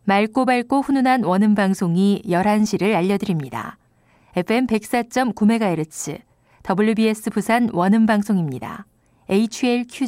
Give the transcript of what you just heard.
맑고 밝고 훈훈한 원음 방송이 11시를 알려드립니다. FM 104.9MHz, WBS 부산 원음 방송입니다. HLQG